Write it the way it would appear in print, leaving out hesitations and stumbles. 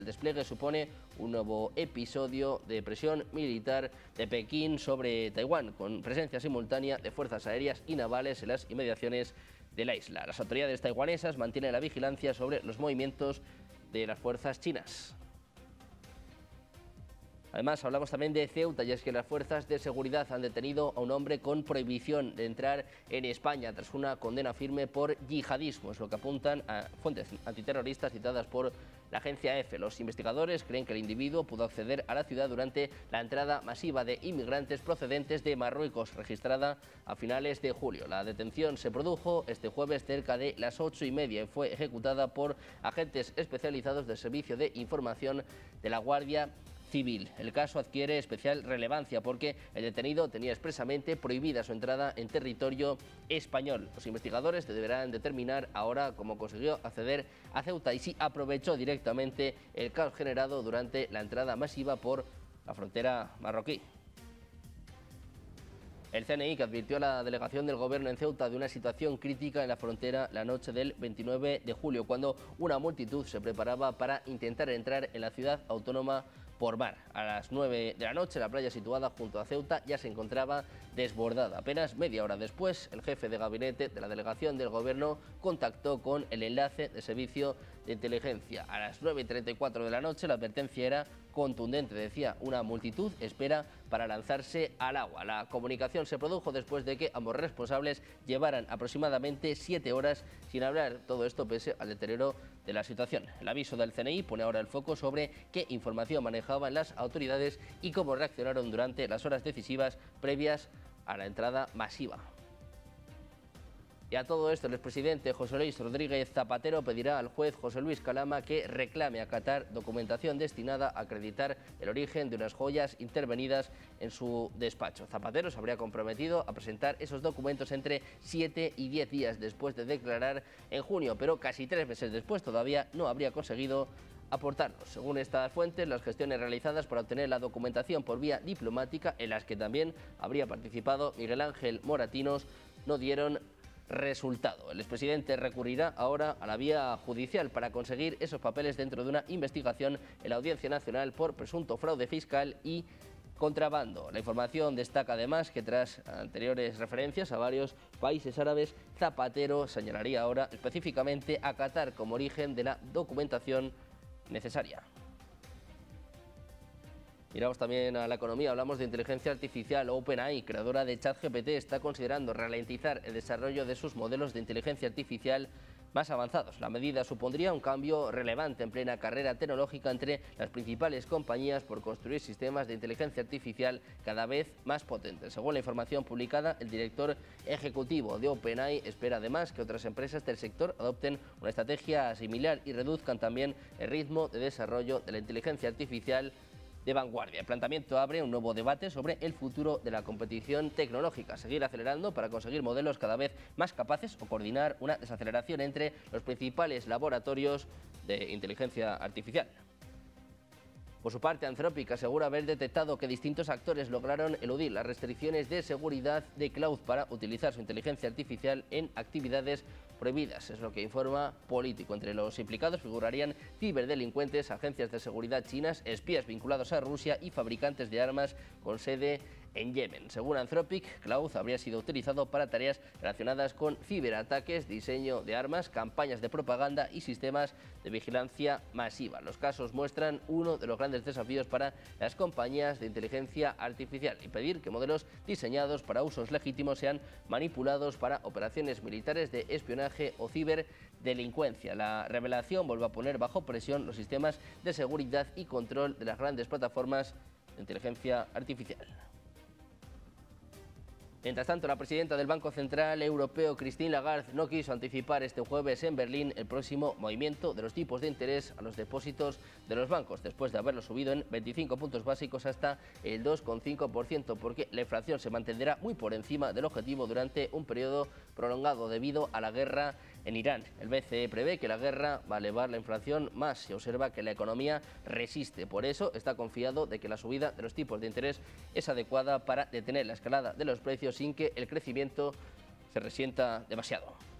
El despliegue supone un nuevo episodio de presión militar de Pekín sobre Taiwán, con presencia simultánea de fuerzas aéreas y navales en las inmediaciones de la isla. Las autoridades taiwanesas mantienen la vigilancia sobre los movimientos de las fuerzas chinas. Además, hablamos también de Ceuta, y es que las fuerzas de seguridad han detenido a un hombre con prohibición de entrar en España tras una condena firme por yihadismo, es lo que apuntan a fuentes antiterroristas citadas por la agencia EFE. Los investigadores creen que el individuo pudo acceder a la ciudad durante la entrada masiva de inmigrantes procedentes de Marruecos, registrada a finales de julio. La detención se produjo este jueves cerca de las 8:30 y fue ejecutada por agentes especializados del Servicio de Información de la Guardia Civil. El caso adquiere especial relevancia porque el detenido tenía expresamente prohibida su entrada en territorio español. Los investigadores deberán determinar ahora cómo consiguió acceder a Ceuta y si aprovechó directamente el caos generado durante la entrada masiva por la frontera marroquí. El CNI, que advirtió a la delegación del gobierno en Ceuta de una situación crítica en la frontera la noche del 29 de julio, cuando una multitud se preparaba para intentar entrar en la ciudad autónoma por mar. A las 9 de la noche, la playa situada junto a Ceuta ya se encontraba desbordada. Apenas media hora después, el jefe de gabinete de la delegación del gobierno contactó con el enlace de servicio de inteligencia. A las 9:34 de la noche, la advertencia era contundente, decía: una multitud espera para lanzarse al agua. La comunicación se produjo después de que ambos responsables llevaran aproximadamente 7 horas sin hablar, todo esto pese al deterioro de la situación. El aviso del CNI pone ahora el foco sobre qué información manejaban las autoridades y cómo reaccionaron durante las horas decisivas previas a la entrada masiva. Y a todo esto, el expresidente José Luis Rodríguez Zapatero pedirá al juez José Luis Calama que reclame a Qatar documentación destinada a acreditar el origen de unas joyas intervenidas en su despacho. Zapatero se habría comprometido a presentar esos documentos entre 7 y 10 días después de declarar en junio, pero casi 3 meses después todavía no habría conseguido aportarlos. Según estas fuentes, las gestiones realizadas para obtener la documentación por vía diplomática, en las que también habría participado Miguel Ángel Moratinos, no dieron resultado. El expresidente recurrirá ahora a la vía judicial para conseguir esos papeles dentro de una investigación en la Audiencia Nacional por presunto fraude fiscal y contrabando. La información destaca además que tras anteriores referencias a varios países árabes, Zapatero señalaría ahora específicamente a Qatar como origen de la documentación necesaria. Miramos también a la economía, hablamos de inteligencia artificial. OpenAI, creadora de ChatGPT, está considerando ralentizar el desarrollo de sus modelos de inteligencia artificial más avanzados. La medida supondría un cambio relevante en plena carrera tecnológica entre las principales compañías por construir sistemas de inteligencia artificial cada vez más potentes. Según la información publicada, el director ejecutivo de OpenAI espera además que otras empresas del sector adopten una estrategia similar y reduzcan también el ritmo de desarrollo de la inteligencia artificial de vanguardia. El planteamiento abre un nuevo debate sobre el futuro de la competición tecnológica, seguir acelerando para conseguir modelos cada vez más capaces o coordinar una desaceleración entre los principales laboratorios de inteligencia artificial. Por su parte, Anthropic asegura haber detectado que distintos actores lograron eludir las restricciones de seguridad de cloud para utilizar su inteligencia artificial en actividades prohibidas. Es lo que informa Político. Entre los implicados figurarían ciberdelincuentes, agencias de seguridad chinas, espías vinculados a Rusia y fabricantes de armas con sede en Yemen. Según Anthropic, Cloud habría sido utilizado para tareas relacionadas con ciberataques, diseño de armas, campañas de propaganda y sistemas de vigilancia masiva. Los casos muestran uno de los grandes desafíos para las compañías de inteligencia artificial: impedir que modelos diseñados para usos legítimos sean manipulados para operaciones militares de espionaje o ciberdelincuencia. La revelación vuelve a poner bajo presión los sistemas de seguridad y control de las grandes plataformas de inteligencia artificial. Mientras tanto, la presidenta del Banco Central Europeo, Christine Lagarde, no quiso anticipar este jueves en Berlín el próximo movimiento de los tipos de interés a los depósitos de los bancos, después de haberlo subido en 25 puntos básicos hasta el 2,5%, porque la inflación se mantendrá muy por encima del objetivo durante un periodo prolongado debido a la guerra en Irán. El BCE prevé que la guerra va a elevar la inflación más. Se observa que la economía resiste. Por eso está confiado de que la subida de los tipos de interés es adecuada para detener la escalada de los precios sin que el crecimiento se resienta demasiado.